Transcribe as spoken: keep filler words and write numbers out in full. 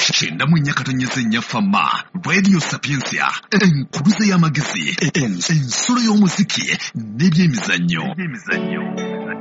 kyenda mu nnya katonyeza ennya fama radio sapiensia enkuluze y'amagezi ensolo y'omuziki n'ebyemizannyo.